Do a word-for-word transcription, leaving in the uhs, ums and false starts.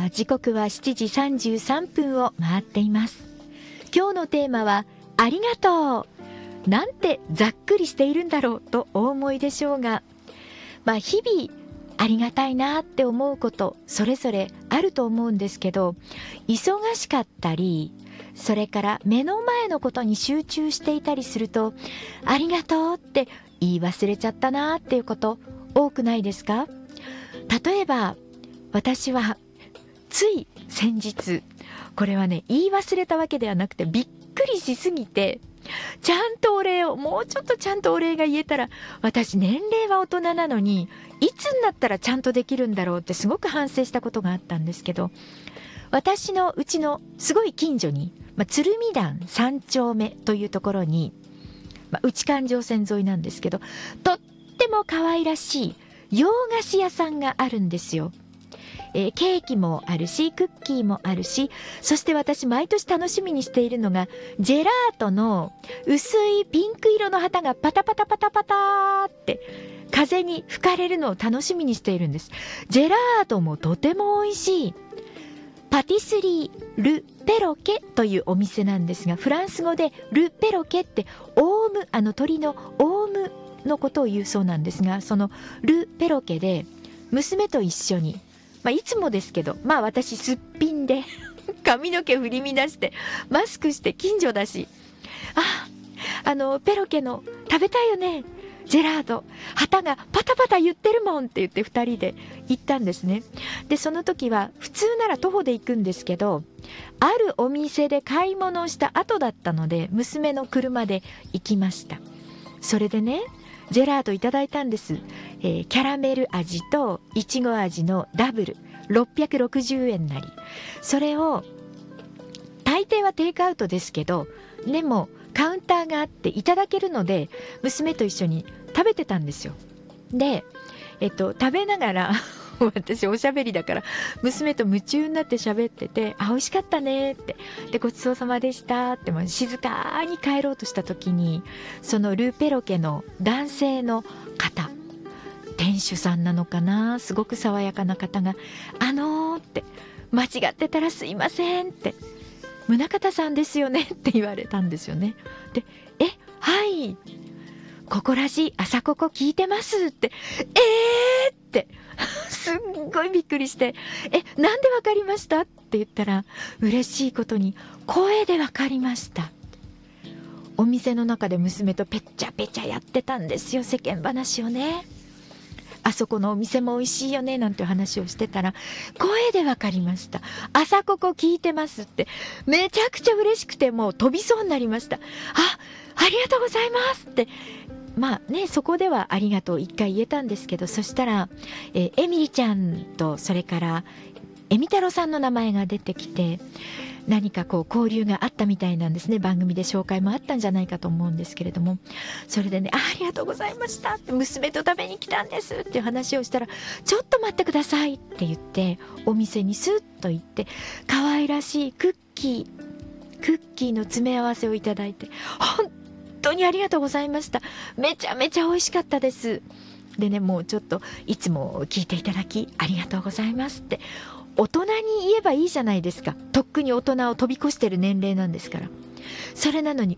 あ時刻はしちじさんじゅうさんぷんを回っています。今日のテーマはありがとう。なんてざっくりしているんだろうとお思いでしょうが、まあ日々ありがたいなって思うことそれぞれあると思うんですけど、忙しかったりそれから目の前のことに集中していたりすると、ありがとうって言い忘れちゃったなっていうこと多くないですか？例えば私はつい先日、これはね言い忘れたわけではなくてびっくりしすぎて、ちゃんとお礼をもうちょっとちゃんとお礼が言えたら、私年齢は大人なのにいつになったらちゃんとできるんだろうってすごく反省したことがあったんですけど、私のうちのすごい近所に、まあ、鶴見団さん丁目というところに、まあ、内環状線沿いなんですけど、とっても可愛らしい洋菓子屋さんがあるんですよ。えー、ケーキもあるしクッキーもあるし、そして私毎年楽しみにしているのがジェラートの薄いピンク色の旗がパタパタパタパタって風に吹かれるのを楽しみにしているんです。ジェラートもとても美味しいパティスリール・ペロケというお店なんですが、フランス語でル・ペロケってオウム、あの鳥のオウムのことを言うそうなんですが、そのル・ペロケで娘と一緒に、まあ、いつもですけど、まあ私すっぴんで髪の毛振り乱してマスクして近所だし、あ、あのペロケの食べたいよねジェラート、旗がパタパタ言ってるもんって言ってふたりで行ったんですね。でその時は普通なら徒歩で行くんですけど、あるお店で買い物をした後だったので娘の車で行きました。それでねジェラートいただいたんです、えー、キャラメル味といちご味のダブルろっぴゃくろくじゅうえんなり、それを大抵はテイクアウトですけど、でもカウンターがあっていただけるので娘と一緒に食べてたんですよ。で、えっと、食べながら私おしゃべりだから娘と夢中になって喋ってて、あ、美味しかったねって、でごちそうさまでしたって、もう静かに帰ろうとした時に、そのルーペロ家の男性の方、店主さんなのかな、すごく爽やかな方が、あのーって間違ってたらすいませんって、宗像さんですよねって言われたんですよね。で、え、はい、ここらし朝ここ聞いてますって、えーってすっごいびっくりして、え、なんでわかりましたって言ったら、嬉しいことに声でわかりました。お店の中で娘とペッチャペチャやってたんですよ、世間話をね。あそこのお店も美味しいよねなんて話をしてたら、声でわかりました、朝ここ聞いてますって、めちゃくちゃ嬉しくてもう飛びそうになりました。あ、ありがとうございますって、まあね、そこではありがとう一回言えたんですけど、そしたら、えー、エミリちゃんとそれからエミ太郎さんの名前が出てきて、何かこう交流があったみたいなんですね。番組で紹介もあったんじゃないかと思うんですけれども、それでね、 あ, ありがとうございましたって、娘と食べに来たんですっていう話をしたら、ちょっと待ってくださいって言ってお店にスッと行って、可愛らしいクッキークッキーの詰め合わせをいただいて、本当にありがとうございました、めちゃめちゃ美味しかったです。でね、もうちょっといつも聞いていただきありがとうございますって大人に言えばいいじゃないですか。とっくに大人を飛び越してる年齢なんですから。それなのに